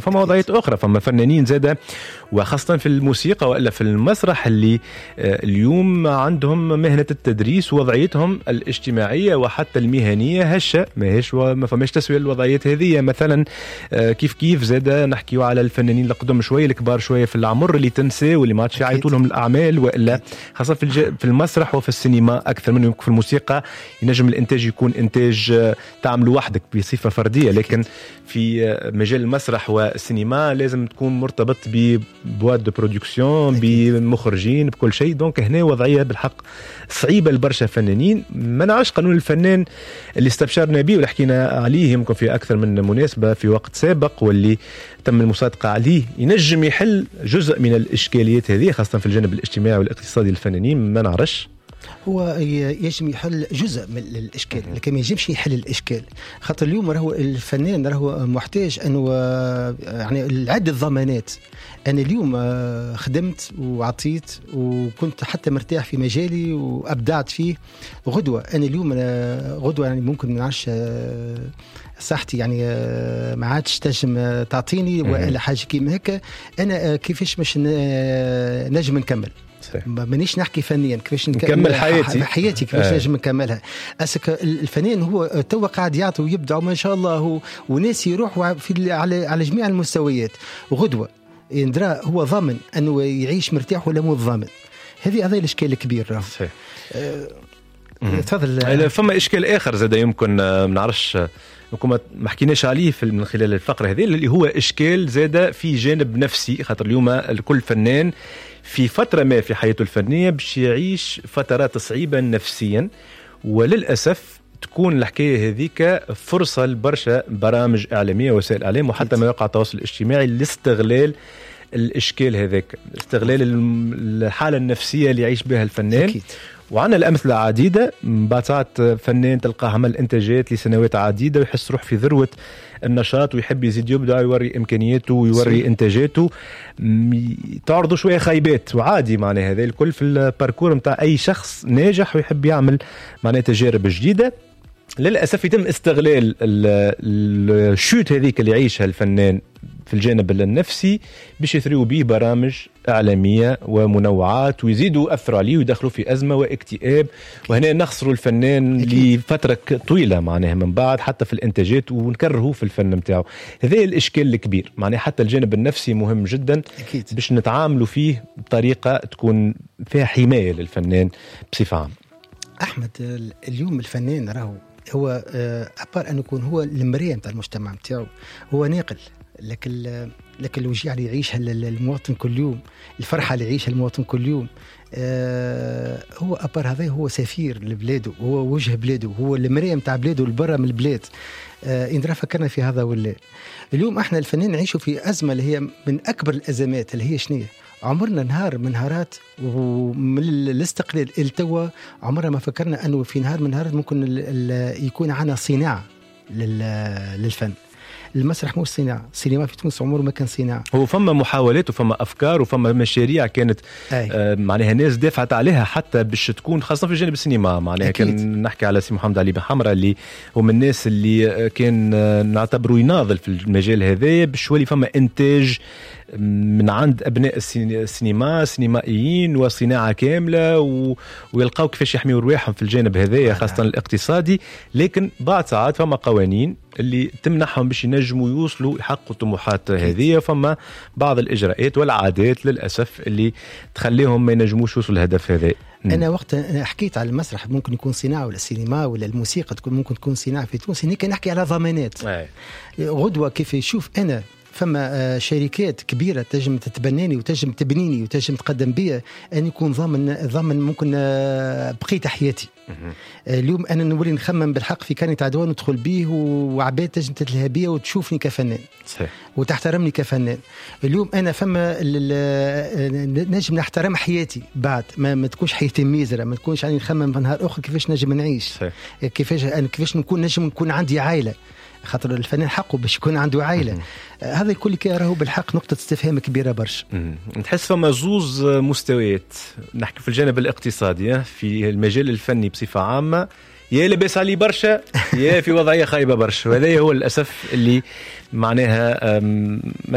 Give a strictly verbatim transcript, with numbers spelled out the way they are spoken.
فما وضعيات أخرى، فما فنانين زادة وخاصة في الموسيقى وإلا في المسرح اللي اليوم عندهم مهنة التدريس ووضعيتهم الاجتماعية وحتى المهنية هشة ماهيش وما فماش تسوية الوضعيات هذه. مثلا كيف كيف زادة نحكيو على الفنانين القدم شوية الكبار شوية في العمر اللي تنسى واللي ما عادش يعيطوا لهم الأعمال، وإلا خاصة في الج... في المسرح وفي السينما أكثر منه في الموسيقى ينجم الإنتاج يكون إنتاج تعمل وحدك بصفة فردية، لكن في مجال المسرح والسينما لازم تكون مرتبط ببواد دو برودكسيون بمخرجين بكل شيء. دونك هنا وضعية بالحق صعيبة لبرشا فنانين. ما نعرفش قانون الفنان اللي استبشرنا به واللي حكينا عليه يمكن في أكثر من مناسبة في وقت سابق واللي تم المصادقة عليه ينجم يحل جزء من الإشكاليات هذه خاصة في الجانب الاجتماعي والاقتصادي للفنانين. ما نعرفش هو يجب يحل جزء من الإشكال لكن ما يجبش يحل الإشكال، خاطر اليوم راهو الفنان راهو محتاج أنه يعني العدة الضمانات. أنا اليوم خدمت وعطيت وكنت حتى مرتاح في مجالي وأبدعت فيه. غدوة أنا اليوم غدوة يعني ممكن ما نعرفش صحتي يعني ما عادش تنجم تعطيني ولا حاجة كيما هكا، أنا كيفاش مش نجم نكمل؟ مانيش نحكي فنيا كيفاش نكمل حياتي حياتي كيفاش آه. نجم نكملها. اسك الفنان هو تو قاعد يعطي ويبدع ما شاء الله هو وناس يروحوا في على على جميع المستويات، وغدوه يندرى هو ضامن انه يعيش مرتاح ولا مو ضامن. هذه هذا الاشكال الكبير. صحيح. أه تفضل. فما اشكال اخر زاد يمكن ما نعرفش يمكن ما حكيناش عليه من خلال الفقره هذه اللي هو اشكال زاد في جانب نفسي، خاطر اليوم الكل فنان في فترة ما في حياته الفنية باش يعيش فترات صعيبة نفسيا، وللأسف تكون الحكاية هذيك فرصة لبرشا برامج إعلامية وسائل إعلام وحتى مواقع التواصل الاجتماعي لاستغلال الإشكال هذاك، استغلال الحالة النفسية اللي يعيش بها الفنان. أكيد. وعنا الأمثلة عديدة. بعد ساعات فنان تلقاه عمل إنتاجات لسنوات عديدة ويحس روح في ذروة النشاط ويحب يزيد يبدع ويوري إمكانياته ويوري سي. إنتاجاته، تعرضوا شوية خيبات وعادي. معنى هذا الكل في الباركور متاع أي شخص ناجح ويحب يعمل معنى تجارب جديدة. للأسف يتم استغلال الشوت هذيك اللي يعيشها الفنان في الجانب النفسي باش يثريوا به برامج إعلامية ومنوعات ويزيدوا أثروا عليه ويدخلوا في أزمة واكتئاب، وهنا نخسروا الفنان لفترة طويلة معناها من بعد حتى في الإنتاجات ونكرهه في الفن متاعه. هذا الإشكال الكبير. معناها حتى الجانب النفسي مهم جدا. أكيد. باش نتعاملوا فيه بطريقة تكون فيها حماية للفنان بصفة عامة. أحمد اليوم الفنان راهو هو أبار أن يكون هو المرية متاع المجتمع متاعه، هو ناقل لكن لكن الوجيع اللي يعيشها المواطن كل يوم، الفرحة اللي يعيشها المواطن كل يوم، آه هو أبار هذا هو سفير لبلاده، هو وجه بلاده، هو المرية متاع بلاده البرة من البلاد. آه إن فكرنا في هذا ولا اليوم احنا الفنانين نعيشوا في أزمة اللي هي من أكبر الأزمات اللي هي شنية. عمرنا نهار من نهارات ومن الاستقلال التوا عمرنا ما فكرنا أنه في نهار من نهارات ممكن يكون عنا صناعة للفن. المسرح مو صناعة، السينما في تونس عمره ما كان صناعة. هو فما محاولات وفما أفكار وفما مشاريع كانت آه معناها ناس دافعت عليها حتى باش تكون خاصة في جانب السينما. معناها كان نحكي على سي محمد علي بن حمرة اللي هو من الناس اللي كان نعتبره يناضل في المجال هذا باش ولي فما إنتاج من عند أبناء السينما سينمائيين وصناعة كاملة و... ويلقاو كيفاش يحميوا رواحهم في الجانب هذا خاصة الاقتصادي. لكن بعد ساعات فما قوانين اللي تمنحهم باش ينجموا يوصلوا يحققوا الطموحات هذه، فما بعض الإجراءات والعادات للأسف اللي تخليهم ما ينجموش يوصلوا الهدف هذا. أنا وقت أنا حكيت على المسرح ممكن يكون صناعة ولا السينما ولا الموسيقى تكون ممكن تكون صناعة في تونس، هناك نحكي على ضمانات. غدوة كيف يشوف أنا فما شركات كبيرة تجم تتبناني وتجم تبنيني وتجم تقدم بي أن يكون ضامن ضامن ممكن بقية حياتي. اليوم أنا نولي نخمم بالحق في كانت عدوان ندخل بيه وعباد تجم تتلهى بيه وتشوفني كفنان صحيح. وتحترمني كفنان. اليوم أنا فما نجم نحترم حياتي بعد ما, ما تكونش حياتي ميزرة، ما تكونش يعني نخمم في نهار آخر كيفاش نجم نعيش صحيح. كيفاش أنا كيفاش نكون نجم نكون عندي عائلة، خاطر الفنان حقه باش يكون عنده عائلة. هذا الكل كيراهو بالحق نقطة استفهام كبيرة برشا. نحس فما زوز مستويات، نحكي في الجانب الاقتصادي في المجال الفني بصفة عامة يا لبس عليه برشا يا في وضعية خايبة برشا، وهذا هو الأسف اللي معناها